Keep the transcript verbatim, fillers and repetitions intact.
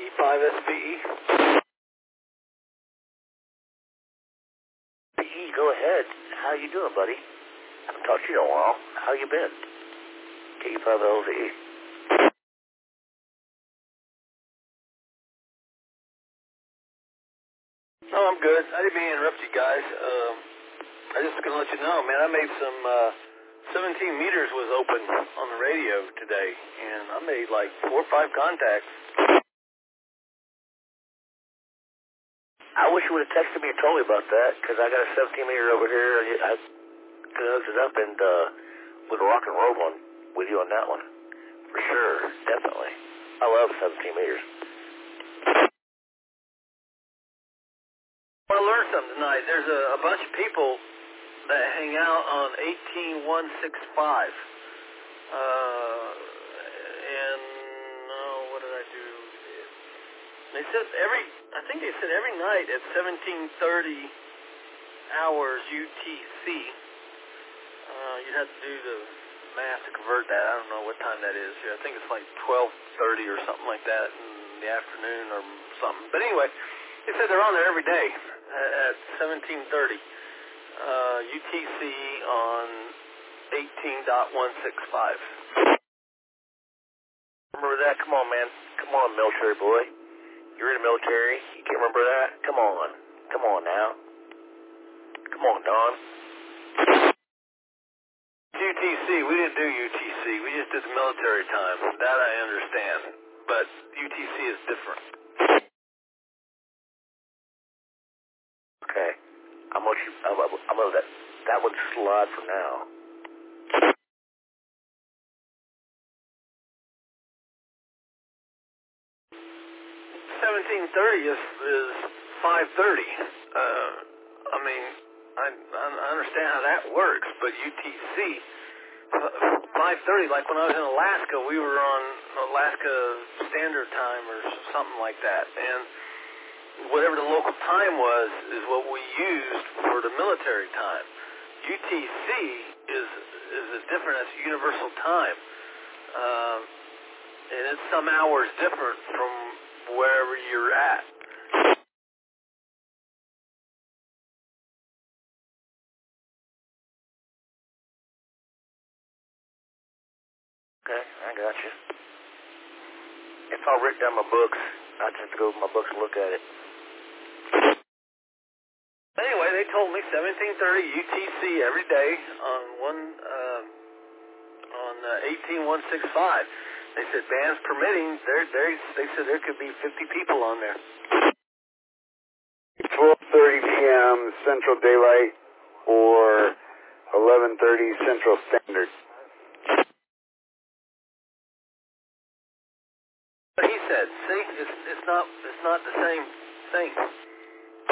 five S P E. P E, go ahead. How you doing, buddy? I haven't talked to you in a while. How you been? K five L Z. Oh, I'm good. I didn't mean to interrupt you guys. Um, I just going to let you know, man, I made some, uh, seventeen meters was open on the radio today, and I made like four or five contacts. I wish you would have texted me and told me about that, because I got a seventeen meter over here. I could have hooked it up and, uh, with a rock and roll one with you on that one. For sure. Definitely. I love seventeen meters. I learned something tonight. There's a, a bunch of people that hang out on eighteen one sixty-five. Uh, and, oh, what did I do? They said every, I think they said every night at seventeen thirty hours U T C. Uh, you'd have to do the math to convert that. I don't know what time that is. I think it's like twelve thirty or something like that in the afternoon or something. But anyway, they said they're on there every day at seventeen thirty. Uh, U T C on eighteen one sixty-five. Remember that? Come on, man. Come on, military boy. You're in the military. You can't remember that? Come on. Come on now. Come on, Don. U T C, we didn't do U T C. We just did the military time. That I understand. But U T C is different. Okay. I'm gonna, I'm gonna, I'm gonna let that one slide for now. seventeen thirty is, is five thirty. Uh, I mean, I, I understand how that works, but U T C, five thirty, like when I was in Alaska, we were on Alaska Standard Time or something like that, and whatever the local time was is what we used for the military time. U T C is is a different, it's universal time, um, and it's some hours different from wherever you're at. Okay, I got you. It's all written down in my books. I just have to go over my books and look at it. Anyway, they told me seventeen thirty U T C every day on one uh, on uh, eighteen one sixty-five. They said bands permitting. There, there. They said there could be fifty people on there. twelve thirty p.m. Central Daylight or eleven thirty Central Standard. But he said, see, it's it's not it's not the same thing.